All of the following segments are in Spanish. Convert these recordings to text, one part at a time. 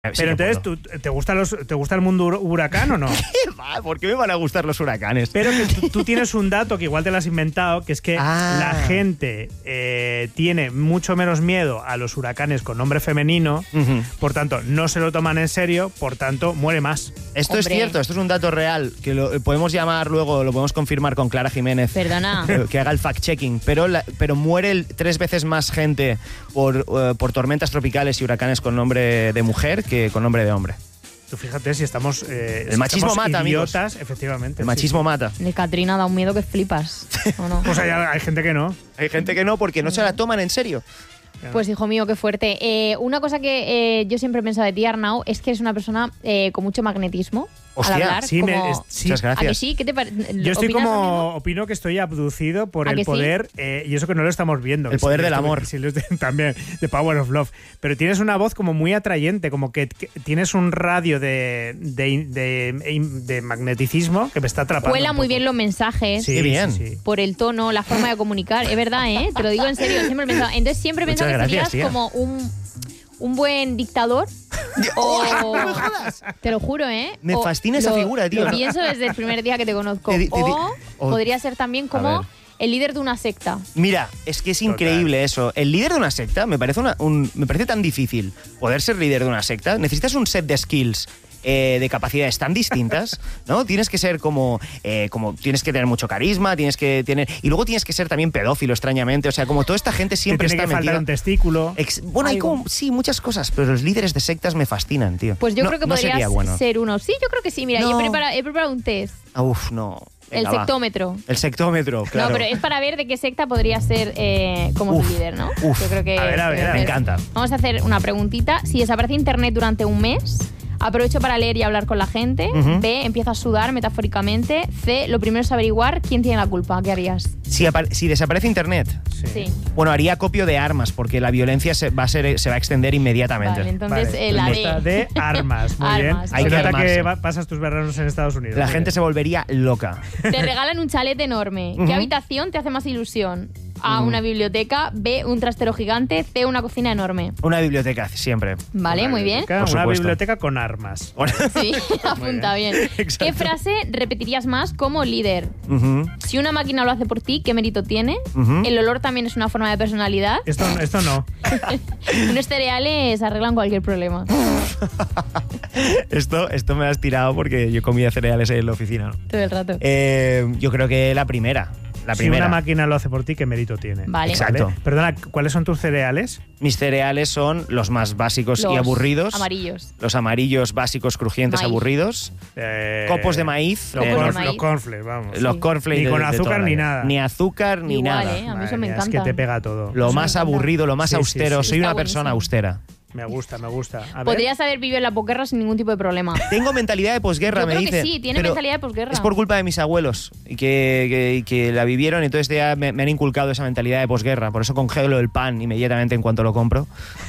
Pero entonces, ¿te gusta el mundo huracán o no? ¿Qué va? ¿Por qué me van a gustar los huracanes? Pero que tú tienes un dato que igual te lo has inventado, que es que la gente tiene mucho menos miedo a los huracanes con nombre femenino, por tanto, no se lo toman en serio, por tanto, muere más. Esto es cierto, esto es un dato real, que lo podemos llamar luego, lo podemos confirmar con Clara Jiménez. Perdona. Que haga el fact-checking, pero muere 3 veces más gente por tormentas tropicales y huracanes con nombre de mujer que con nombre de hombre. Tú fíjate si estamos el machismo estamos mata, idiotas, amigos. Efectivamente. El machismo mata. De Katrina da un miedo que flipas, ¿o no? Pues hay gente que no. Hay gente que no, porque no se la toman en serio. Pues hijo mío, qué fuerte. Una cosa que yo siempre he pensado de ti, Arnau, es que eres una persona con mucho magnetismo. Hostia, al hablar, sí, como... sí. Muchas gracias. ¿A que sí? ¿Qué te Yo estoy opino que estoy abducido por el poder, y eso que no lo estamos viendo. El poder del amor. También, de Power of Love. Pero tienes una voz como muy atrayente, como que tienes un radio de magneticismo que me está atrapando. Cuela muy bien los mensajes. Sí, bien. Sí. Por el tono, la forma de comunicar. Es verdad, ¿eh? Te lo digo en serio. Siempre he pensado. Entonces siempre he pensado que serías como un buen dictador. ¡No me jodas! Te lo juro, ¿eh? Me fascina esa figura, tío. Lo pienso desde el primer día que te conozco. Podría ser también como el líder de una secta. Mira, es que es increíble eso. El líder de una secta me parece tan difícil. Poder ser líder de una secta, necesitas un set de skills de capacidades tan distintas, ¿no? Tienes que ser como tienes que tener mucho carisma, tienes que tener, y luego tienes que ser también pedófilo, extrañamente, o sea, como toda esta gente siempre está metida. Tiene que faltar un testículo. Bueno, hay como, sí, muchas cosas, pero los líderes de sectas me fascinan, tío. Pues yo creo que podrías ser uno. Sí, yo creo que sí. Mira, No. he preparado un test. Uf, no. Venga, el sectómetro. El sectómetro, claro. No, pero es para ver de qué secta podría ser como su líder, ¿no? Yo creo que... A ver, me encanta. Vamos a hacer una preguntita. Si desaparece internet durante un mes, aprovecho para leer y hablar con la gente. B, empiezo a sudar metafóricamente. C, lo primero es averiguar quién tiene la culpa. ¿Qué harías? Si desaparece internet, sí. Bueno, haría acopio de armas, porque la violencia se va a extender inmediatamente. Vale, entonces la D. De armas, muy bien. Hay que armarse. Que pasas tus veranos en Estados Unidos. La gente se volvería loca. Te regalan un chalet enorme. ¿Qué habitación te hace más ilusión? A, una biblioteca. B, un trastero gigante. C, una cocina enorme. Una biblioteca, siempre. Vale, muy bien. Una biblioteca con armas. Sí, apunta bien. Exacto. ¿Qué frase repetirías más como líder? Si una máquina lo hace por ti, ¿qué mérito tiene? ¿El olor también es una forma de personalidad? Esto no. Unos cereales arreglan cualquier problema. Esto me lo has tirado porque yo comía cereales en la oficina, ¿no? Todo el rato. Yo creo que la primera. Si una máquina lo hace por ti, ¿qué mérito tiene? Vale. Exacto. ¿Vale? Perdona, ¿cuáles son tus cereales? Mis cereales son los más básicos y aburridos. Amarillos. Los amarillos básicos, crujientes, aburridos. Copos de maíz. Los cornflakes, vamos. Los cornflakes. Ni con azúcar ni nada. Ni azúcar ni igual, nada. A mí eso me encanta. Es que te pega todo. Lo más aburrido, lo más austero. Soy una persona austera. Me gusta. Podrías haber vivido en la posguerra sin ningún tipo de problema. Tengo mentalidad de posguerra, me dice. Yo creo que sí, tiene mentalidad de posguerra. Es por culpa de mis abuelos y que la vivieron, entonces ya me han inculcado esa mentalidad de posguerra. Por eso congelo el pan inmediatamente en cuanto lo compro.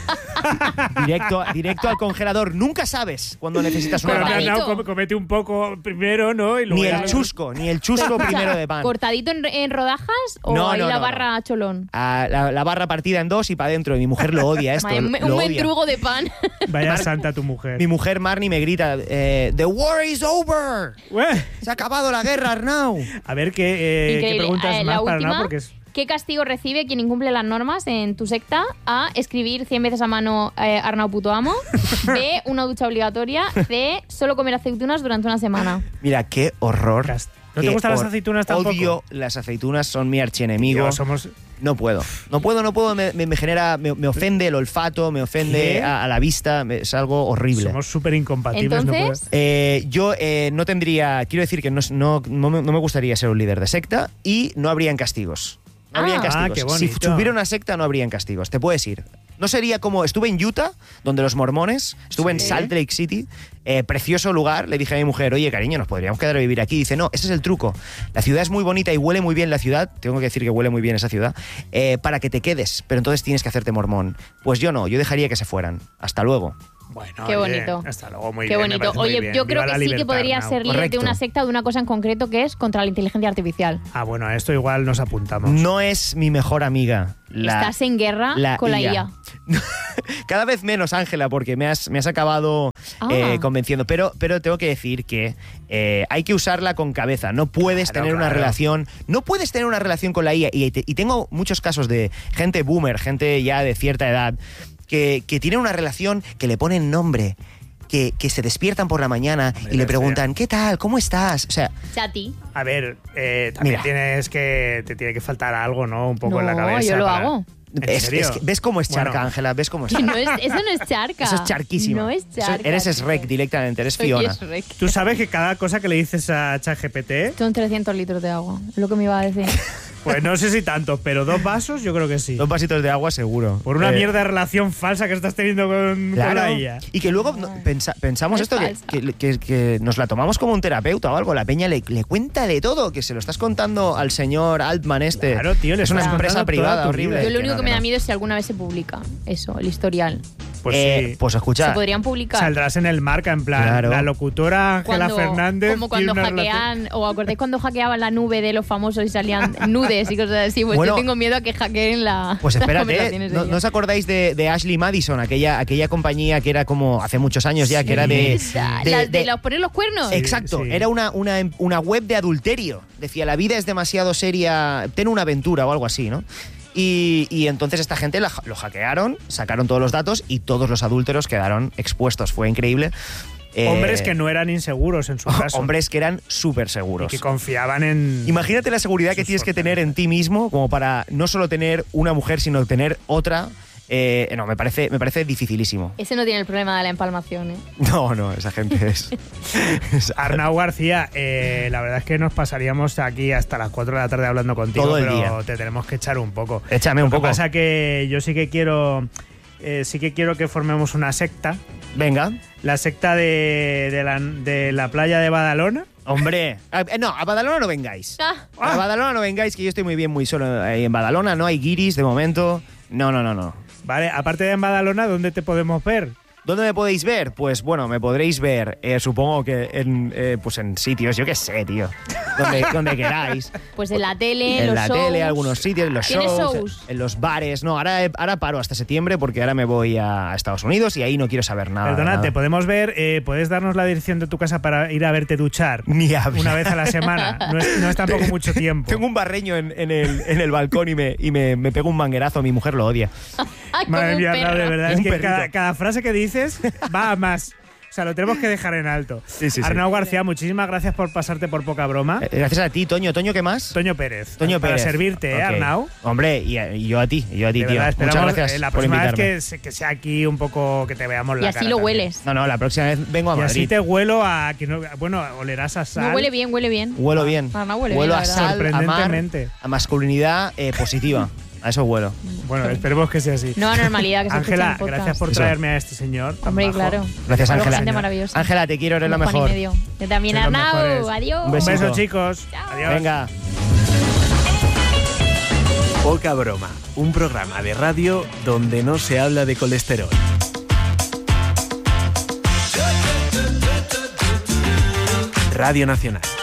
directo al congelador. Nunca sabes cuando necesitas una pan. Comete un poco primero, ¿no? Y ni el chusco primero de pan. ¿Cortadito en rodajas o la barra cholón? La barra partida en dos y para adentro. Y mi mujer lo odia esto. Un buen truco de pan. Vaya santa tu mujer. Mi mujer Marnie me grita, The war is over. Se ha acabado la guerra, Arnau. A ver qué preguntas más para Arnau, porque es... ¿Qué castigo recibe quien incumple las normas en tu secta? A, escribir 100 veces a mano Arnau puto amo. B, una ducha obligatoria. C, solo comer aceitunas durante una semana. Mira, qué horror. ¿No te gustan las aceitunas tampoco? Odio las aceitunas, son mi archienemigo. No puedo, me genera, me ofende el olfato, me ofende a la vista, es algo horrible. Somos súper incompatibles. Entonces, yo no tendría, quiero decir que no me gustaría ser un líder de secta y no habrían castigos. No habrían castigos. Qué bonito. Si hubiera una secta no habrían castigos, te puedes ir. No sería como, estuve en Utah, donde los mormones, estuve en Salt Lake City, precioso lugar, le dije a mi mujer, oye cariño, nos podríamos quedar a vivir aquí. Dice, no, ese es el truco. La ciudad es muy bonita y huele muy bien la ciudad, tengo que decir que huele muy bien esa ciudad, para que te quedes, pero entonces tienes que hacerte mormón. Pues yo no, yo dejaría que se fueran. Hasta luego. Bueno, qué bonito. Hasta luego, muy qué bien. bonito. Oye, yo creo que sí que podría ser líder de una secta de una cosa en concreto que es contra la inteligencia artificial. Bueno, a esto igual nos apuntamos. No es mi mejor amiga. Estás en guerra con la IA. Cada vez menos, Ángela, porque me has acabado convenciendo. Pero tengo que decir que hay que usarla con cabeza. No puedes tener una relación. No puedes tener una relación con la IA. Y tengo muchos casos de gente boomer, gente ya de cierta edad, que tienen una relación que le ponen nombre. Que se despiertan por la mañana y le preguntan, ¿qué tal? ¿Cómo estás? O sea, Chati. A ver, también te tiene que faltar algo, ¿no? Un poco en la cabeza. Yo lo hago. ¿Ves cómo es charca, Bueno. Ángela? ¿Ves cómo es Que charca? eso no es charca. Eso es charquísimo. No es charca. Eres Shrek directamente, eres Soy Fiona. Shrek. Tú sabes que cada cosa que le dices a ChatGPT, Son 300 litros de agua, es lo que me iba a decir. pues no sé si tanto, pero 2 vasos yo creo que sí. 2 vasitos de agua seguro. Por una mierda de relación falsa que estás teniendo con la IA. Y que luego pensamos Es esto, falsa. que nos la tomamos como un terapeuta o algo. La peña le cuenta de todo, que se lo estás contando al señor Altman este. Claro, tío, le es una estás empresa contando privada toda tu horrible. vida. Yo lo único que me da no. miedo es si alguna vez se publica eso, el historial. Pues sí. Pues escucha. Se podrían publicar. Saldrás en el Marca, en plan, Claro. la locutora Ángela Fernández. Como cuando tiene una relación- hackean, o acordáis cuando hackeaban la nube de los famosos y salían nudes y cosas así. Pues Bueno, yo tengo miedo a que hackeen la. Pues las espérate, conversaciones de ¿no ella. os acordáis de Ashley Madison, aquella compañía que era como hace muchos años ya, que era de... Las de los poner los cuernos. Exacto, sí. era una web de adulterio. Decía, la vida es demasiado seria, ten una aventura o algo así, ¿no? Y entonces esta gente lo hackearon, sacaron todos los datos y todos los adúlteros quedaron expuestos. Fue increíble. Hombres que no eran inseguros en su caso. Hombres que eran súper Y seguros. que confiaban en... Imagínate la seguridad que sus tienes que tener en ti mismo como para no solo tener una mujer, sino tener otra. No, me parece dificilísimo. Ese no tiene el problema de la empalmación, ¿eh? No, esa gente es... Arnau García, la verdad es que nos pasaríamos aquí hasta las 4 de la tarde hablando contigo, Todo el pero día. te tenemos que echar un poco. Échame un poco. Lo que pasa que yo sí que quiero que formemos una secta, Venga. la secta de la playa de Badalona. Hombre, no, a Badalona no vengáis. A Badalona no vengáis, que yo estoy muy bien, muy solo. En Badalona no hay guiris de momento. No. Vale, aparte de en Badalona, ¿dónde te podemos ver? ¿Dónde me podéis ver? Pues bueno, me podréis ver, supongo que en sitios, yo qué sé, tío. Donde queráis. Pues en la tele, en En los la shows. tele, algunos sitios, en los ¿Tienes shows, shows? en los bares. No, ahora paro hasta septiembre porque ahora me voy a Estados Unidos y ahí no quiero saber nada. Perdona, nada. te podemos ver, ¿puedes darnos la dirección de tu casa para ir a verte duchar? Ni hablar. Una vez a la semana. No es tampoco mucho tiempo. Tengo un barreño en el balcón y me pego un manguerazo. Mi mujer lo odia. Ay, como Madre un mía, perro. Arnau, de verdad, es Un que perrito. cada frase que dices va a más. O sea, lo tenemos que dejar en alto. Sí. Arnau García, muchísimas gracias por pasarte por poca broma. Gracias a ti, Toño. ¿Toño qué más? Toño Pérez. Toño para Pérez. servirte, Ok. Arnau. Hombre, y yo a ti, De tío. verdad, Muchas esperamos gracias la por próxima invitarme. vez que sea aquí un poco, que te veamos la Y cara así lo también. hueles. No, la próxima vez vengo a Y así Madrid. te huelo a... que no, bueno, olerás a sal. No, huele bien, huele bien. Huelo bien. Arnau huele Huelo bien, a la sal, a mar, Sorprendentemente. a masculinidad positiva. A eso huelo. Bueno, esperemos que sea así. No anormalidad que se escucha en Ángela, el podcast. gracias por Eso. traerme a este señor. tan Hombre, majo. claro. Gracias, Luego Ángela. gente maravillosa. Ángela, te quiero, eres la Como Juan y mejor. medio. Yo también, Sois los Arnau. mejores. Adiós. Un besito. Un beso, chicos. Adiós. Venga. Poca broma, un programa de radio donde no se habla de colesterol. Radio Nacional.